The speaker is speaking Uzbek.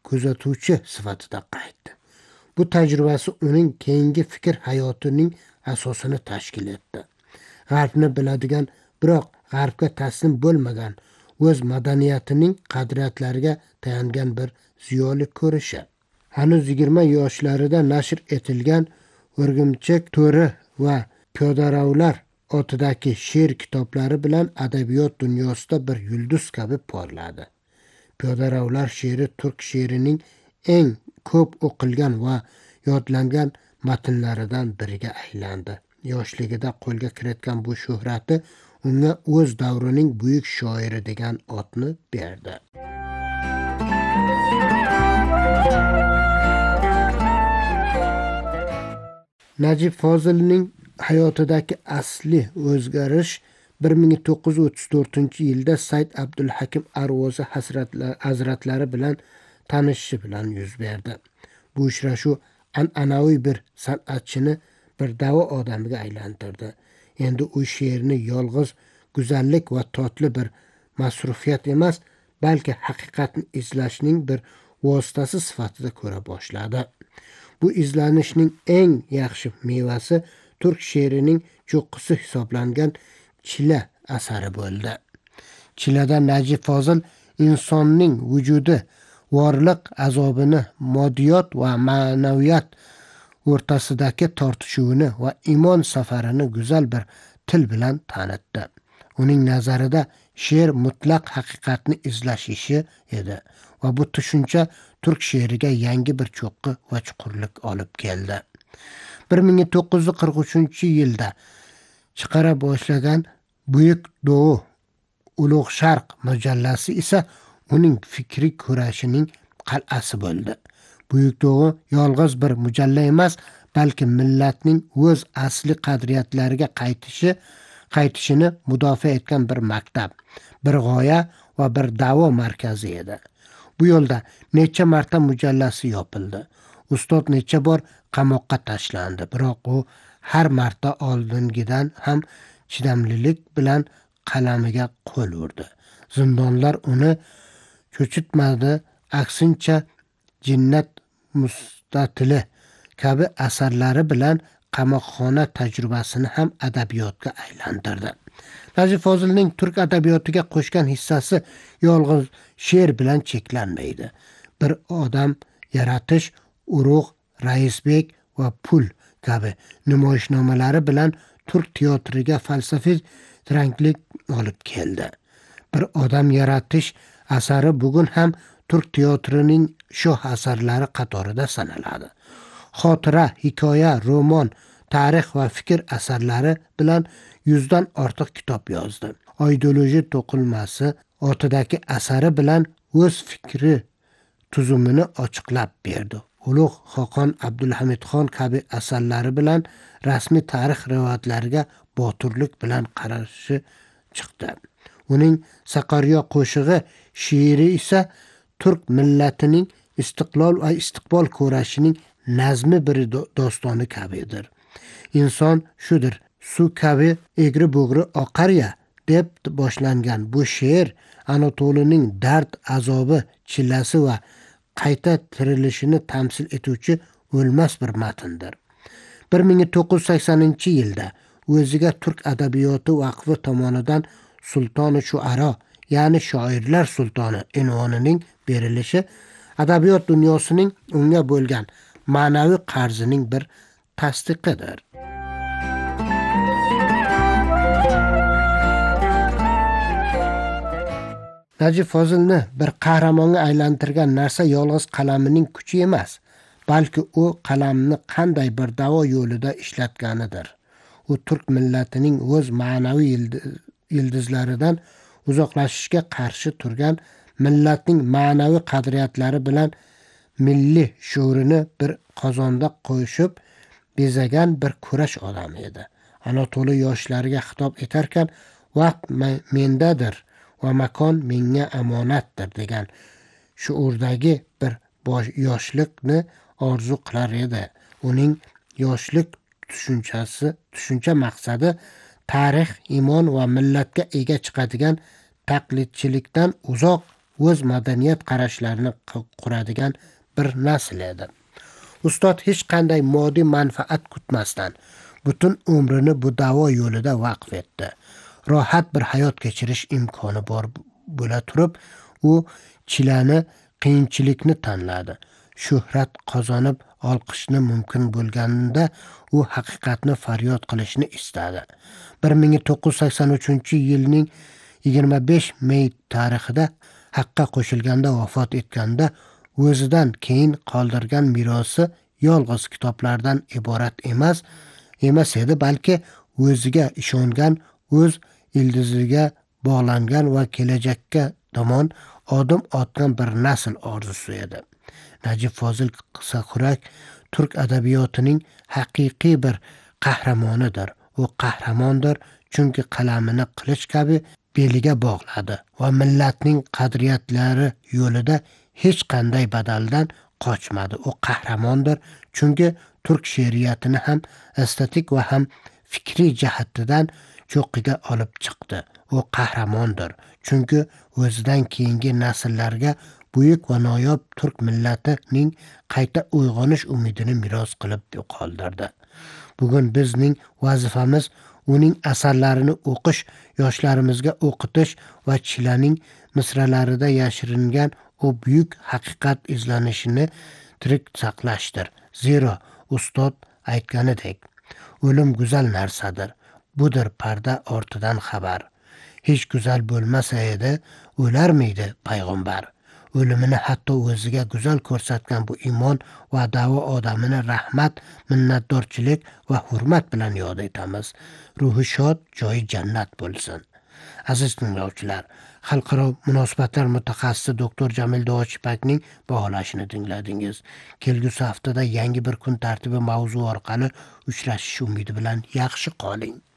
kuzatuvchi sifatida qaytdi. Bu tajribasi uning keyingi fikr hayotining asosini tashkil etdi. G'arbni biladigan, biroq g'arbga taslim bo'lmagan, o'z madaniyatining qadriyatlariga tayangan bir ziyoli ko'rishi. Hanuz 20 yoshlarida nashr etilgan O'rgimchak to'ri va Piyodarovlar otidagi she'r kitoblari bilan adabiyot dunyosida bir yulduz kabi porladi. Piyodarovlar she'ri turk she'rining eng ko'p o'qilgan va yodlangan matnlaridan biriga aylandi. Yoshligida qo'lga kiritgan bu shuhrati unga o'z davrining buyuk shoiri degan otni berdi. Najib Fozilning hayotidagi asli o'zgarish 1934-yilda Said Abdulhakim Arvozi hazratlari bilan tanishishi bilan yuz berdi. Bu uchrashuv an'anaviy bir san'atchini bir da'vo odamiga aylantirdi. Endi u she'rni yolg'iz go'zallik va totli bir masrufiyat emas, balki haqiqatni izlashning bir vositasi sifatida ko'ra boshladi. Bu izlanishning eng yaxshi mevasi turk she'rining cho'qqisi hisoblangan Chila asari bo'ldi. Chilada Najib Fozil insonning vujudi, vorliq azobini, moddiyot va ma'naviyat o'rtasidagi tortishuvini va imon safarini go'zal bir til bilan tanitdi. Uning nazarida she'r mutlaq haqiqatni izlash ishi edi va bu tushuncha turk she'riga yangi bir cho'qqi va chuqurlik olib keldi. 1943-yilda chiqara boshlagan Buyuk Doğu, Ulug' Sharq mujallasi esa uning fikriy kurashining qal'asi bo'ldi. Buyuk Doğu yolg'iz bir mujalla emas, balki millatning o'z asli qadriyatlariga qaytishini mudofaa etgan bir maktab, bir g'oya va bir da'vo markazi edi. Bu yo'lda necha marta mujallasi yopildi. Ustoz necha bor qamoqqa tashlandi, biroq u har marta oldingidan ham chidamlilik bilan qalamiga qo'l urdi. Zindonlar uni cho'chitmadi, aksincha Jinnat mustatili kabi asarlari bilan qamoqxona tajribasini ham adabiyotga aylantirdi. Najib Fozilning turk adabiyotiga qo'shgan hissasi yolg'iz she'r bilan cheklanmaydi. Bir odam yaratish, Urug', Raisbek va Pul kabi namoyishnomalari bilan turk teatriga falsafiy ranglik olib keldi. Bir odam yaratish asari bugun ham turk teatrining shoh asarlari qatorida sanaladi. Xotira, hikoya, roman, tarix va fikr asarlari bilan 100 dan ortiq kitob yozdi. Ideologiya to'qilmasi otidagi asari bilan o'z fikri tuzumini ochiqlab berdi. Ulug' Xoqon Abdulhamidxon kabi asarlari bilan rasmiy tarix rivoyatlariga boturlik bilan qarshi chiqdi. Uning Saqaryo qo'shig'i she'ri esa turk millatining istiqlol va istiqbol kurashining nazmi bir dostoni kabidir. Inson shudir, suv kabi egri-bo'gri oqar-ya deb boshlangan bu she'r Anatoliyaning dard, azobi, chillasi va qayta tirilishini tamsil etuvchi o'lmas bir matndir. 1980-yilda o'ziga turk adabiyoti vaqfi tomonidan Sultoni Shu'aro, ya'ni shoirlar sultoni unvonining berilishi adabiyot dunyosining unga bo'lgan ma'naviy qarzining bir tasdiqidir. Najib Fozilni bir qahramonga aylantirgan narsa yolg'iz qalamining kuchi emas, balki u qalamni qanday bir da'vo yo'lida ishlatganidir. U turk millatining o'z ma'naviy yildizlaridan uzoqlashishga qarshi turgan, millatning ma'naviy qadriyatlari bilan milliy shuurini bir qozonda qo'yishib bezagan bir kurash odami edi. Anatoliya yoshlariga xitob etarkan, vaqt mendadir va makon menga amonatdir degan shuurdagi bir yoshlikni orzu qilar edi. Uning yoshlik tushuncha maqsadi tarix, imon va millatga ega chiqadigan taqlidchilikdan uzoq o'z madaniyat qarashlarini quradigan bir nasl edi. Ustod hech qanday moddiy manfaat kutmasdan butun umrini bu da'vo yo'lida vaqf etdi. Rohat bir hayot kechirish imkoni bor bo'la turib, u chilani, qiyinchilikni tanladi. Shuhrat qozonib olqishni mumkin bo'lganida u haqiqatni faryod qilishni istadi. 1983-yilning 25 may tarixida Haqqa qo'shilganda vafot etganda o'zidan keyin qoldirgan merosi yolg'iz kitoblardan iborat emas edi, balki o'ziga ishongan, o'z ildiziga bog'langan va kelajakka tomon odim otgan bir nasl orzusi edi. Najib Fozil Qissaqurak turk adabiyotining haqiqiy bir qahramonidir. U qahramondir, chunki qalamini qilich kabi beliga bog'ladi va millatning qadriyatlari yo'lida hech qanday badaldan qochmadi. U qahramondir, chunki turk she'riyatini ham estetik va ham fikriy jihatdan cho'qqiga olib chiqdi. U qahramondir, chunki o'zidan keyingi nasllarga buyuk va noyob turk millatining qayta uyg'onish umidini meros qilib qoldirdi. Bugun bizning vazifamiz uning asarlarini o'qish, yoshlarimizga o'qitish va chilaning misralarida yashiringan u buyuk haqiqat izlanishini tirik saqlashdir. Zero ustod aytganidek, o'lim go'zal narsadir. Budir parda ortidan xabar. Hech go'zal bo'lmasa edi, o'larmiydi payg'ambar. O'limini hatto o'ziga go'zal ko'rsatgan bu imon va da'vo odamini rahmat, minnatdorchilik va hurmat bilan yod etamiz. Ruhi shod, joyi jannat bo'lsin. Aziz tinglovchilar, xalqaro munosabatlar mutaxassisi doktor Jamil Dovachipakning baholashini tingladingiz. Kelgusi haftada yangi bir kun tartibi mavzu orqali uchrashish umidi bilan yaxshi qoling.